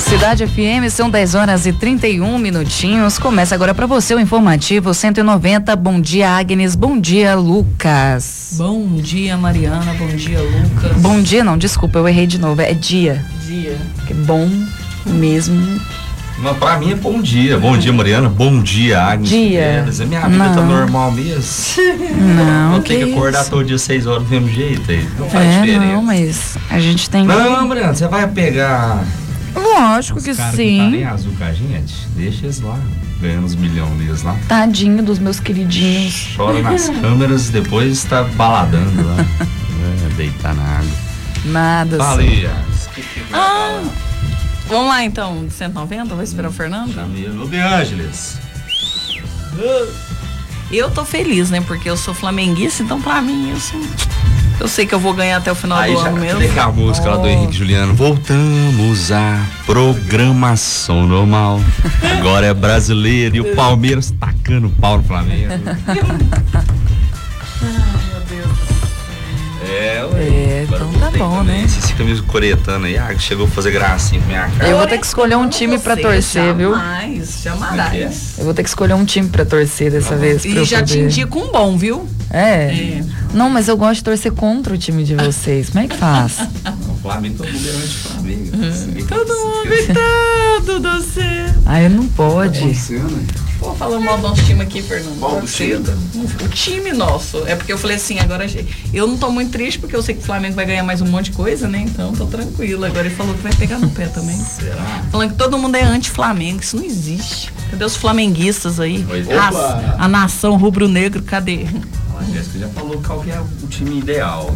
Cidade FM, são 10h31. Começa agora para você o informativo 190. Bom dia, Agnes. Bom dia, Lucas. Bom dia, Mariana. Bom dia, Lucas. Bom dia, não, desculpa, eu errei de novo. É dia. Dia. Que bom mesmo. Mas pra mim é bom dia. Bom dia, Mariana. Bom dia, Agnes. Dia. Minha vida tá normal mesmo. Não, eu tenho que acordar todo dia 6 horas do mesmo jeito aí. Não faz diferença. Não, mas a gente tem que... Não, Mariana, você vai pegar... Lógico que cara sim. Que tá nem azul com a gente, deixa eles lá, ganhando uns milhões deles lá. Tadinho dos meus queridinhos. Chora nas câmeras e depois tá baladando lá. Deitar na água. Nada. Falei, Vamos lá então, 190, vou esperar o Fernando. Camilo de Ângeles. Eu tô feliz, né, porque eu sou flamenguista, então pra mim eu sei que eu vou ganhar até o final do ano mesmo. Aí já a música lá do Henrique Juliano. Voltamos à programação normal. Agora é brasileiro e o Palmeiras tacando o pau no Flamengo. Então tá bom, né? Esse camisa coretano aí, chegou a fazer gracinha com minha cara. Eu vou ter que escolher um time pra torcer, viu? Jamais. Eu vou ter que escolher um time pra torcer dessa vez. E já te indico um bom, viu? É. Não, mas eu gosto de torcer contra o time de vocês. Como é que faz? O Flamengo, todo mundo é anti-Flamengo. Todo mundo gritando do você. Aí não pode. Vou falar mal do nosso time aqui, Fernando. O time nosso. É porque eu falei assim, agora eu não tô muito triste porque eu sei que o Flamengo vai ganhar mais um monte de coisa, né? Então tô tranquila. Agora ele falou que vai pegar no pé também. Será? Falando que todo mundo é anti-Flamengo. Isso não existe. Cadê os flamenguistas aí? A nação rubro-negro, cadê? A Jéssica já falou qual que é o time ideal.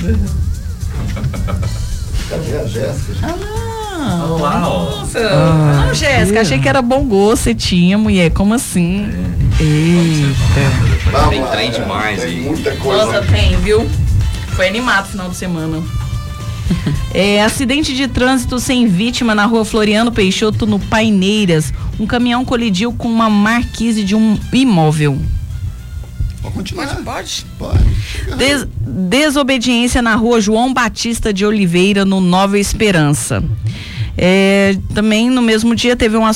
Cadê a Jéssica? Vamos lá, ó. Nossa. Não, Jéssica, achei que era bom gosto, você tinha, mulher. Como assim? Eita. Tem trem demais aí. Muita coisa. Nossa, tem, viu? Foi animado o final de semana. Acidente de trânsito sem vítima na rua Floriano Peixoto, no Paineiras. Um caminhão colidiu com uma marquise de um imóvel. Pode continuar. Pode. Desobediência na rua João Batista de Oliveira, no Nova Esperança. Também no mesmo dia teve um